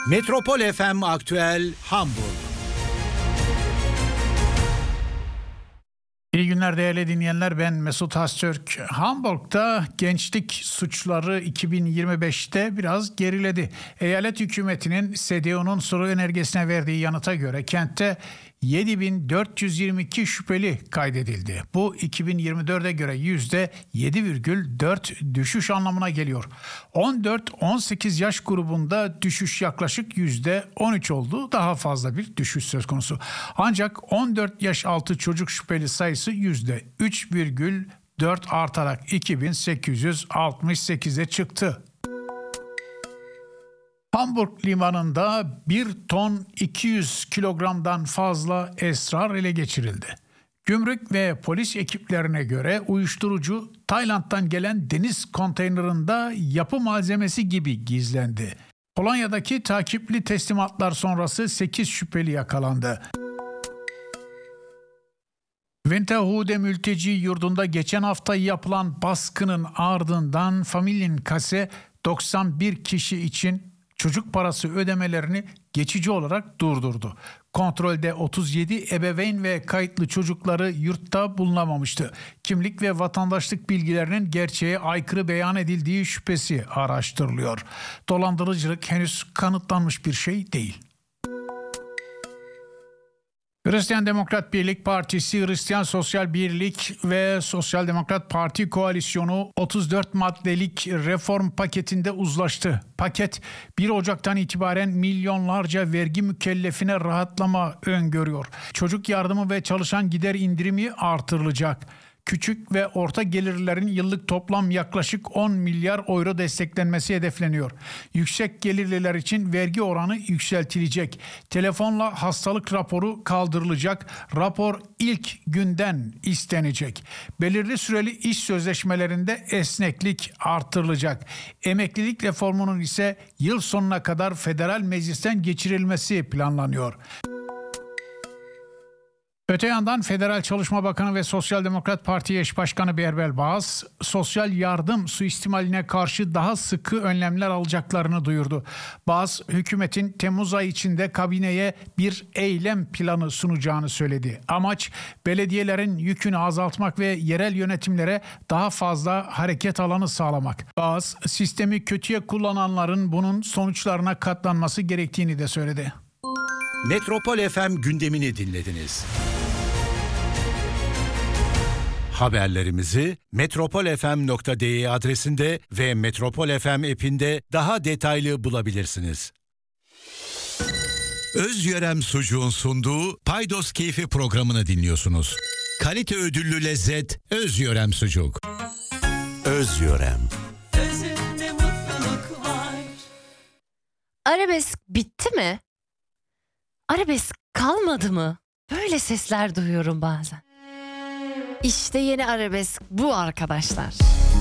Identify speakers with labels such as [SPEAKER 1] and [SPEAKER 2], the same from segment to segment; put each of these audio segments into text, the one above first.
[SPEAKER 1] Metropol FM Aktüel Hamburg.
[SPEAKER 2] İyi günler değerli dinleyenler, ben Mesut Öztürk. Hamburg'da gençlik suçları 2025'te biraz geriledi. Eyalet hükümetinin CDU'nun soru önergesine verdiği yanıta göre kentte 7.422 şüpheli kaydedildi. Bu 2024'e göre %7,4 düşüş anlamına geliyor. 14-18 yaş grubunda düşüş yaklaşık %13 oldu. Daha fazla bir düşüş söz konusu. Ancak 14 yaş altı çocuk şüpheli sayısı %3,4 artarak 2868'e çıktı. Hamburg limanında 1 ton 200 kilogramdan fazla esrar ele geçirildi. Gümrük ve polis ekiplerine göre uyuşturucu Tayland'dan gelen deniz konteynerında yapı malzemesi gibi gizlendi. Polonya'daki takipli teslimatlar sonrası 8 şüpheli yakalandı. Winterhude mülteci yurdunda geçen hafta yapılan baskının ardından Familienkase 91 kişi için çocuk parası ödemelerini geçici olarak durdurdu. Kontrolde 37 ebeveyn ve kayıtlı çocukları yurtta bulunamamıştı. Kimlik ve vatandaşlık bilgilerinin gerçeğe aykırı beyan edildiği şüphesi araştırılıyor. Dolandırıcılık henüz kanıtlanmış bir şey değil. Hristiyan Demokrat Birlik Partisi, Hristiyan Sosyal Birlik ve Sosyal Demokrat Parti koalisyonu 34 maddelik reform paketinde uzlaştı. Paket 1 Ocak'tan itibaren milyonlarca vergi mükellefine rahatlama öngörüyor. Çocuk yardımı ve çalışan gider indirimi artırılacak. Küçük ve orta gelirlerin yıllık toplam yaklaşık 10 milyar euro desteklenmesi hedefleniyor. Yüksek gelirliler için vergi oranı yükseltilecek. Telefonla hastalık raporu kaldırılacak. Rapor ilk günden istenecek. Belirli süreli iş sözleşmelerinde esneklik artırılacak. Emeklilik reformunun ise yıl sonuna kadar federal meclisten geçirilmesi planlanıyor. Öte yandan Federal Çalışma Bakanı ve Sosyal Demokrat Parti eş başkanı Berbel Bağız, sosyal yardım suistimaline karşı daha sıkı önlemler alacaklarını duyurdu. Bağız, hükümetin Temmuz ayı içinde kabineye bir eylem planı sunacağını söyledi. Amaç, belediyelerin yükünü azaltmak ve yerel yönetimlere daha fazla hareket alanı sağlamak. Bağız, sistemi kötüye kullananların bunun sonuçlarına katlanması gerektiğini de söyledi.
[SPEAKER 1] Metropol FM gündemini dinlediniz. Haberlerimizi metropolfm.de adresinde ve Metropol FM app'inde daha detaylı bulabilirsiniz. Özyörem Sucuğun sunduğu Paydos Keyfi programını dinliyorsunuz. Kalite ödüllü lezzet Özyörem Sucuk. Özyörem.
[SPEAKER 3] Özünde mutluluk var.
[SPEAKER 4] Arabesk bitti mi? Arabesk kalmadı mı? Böyle sesler duyuyorum bazen. İşte yeni arabesk bu arkadaşlar.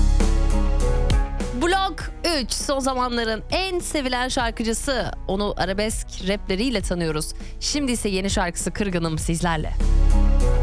[SPEAKER 4] Blok 3 son zamanların en sevilen şarkıcısı. Onu arabesk rapleriyle tanıyoruz. Şimdi ise yeni şarkısı Kırgınım sizlerle.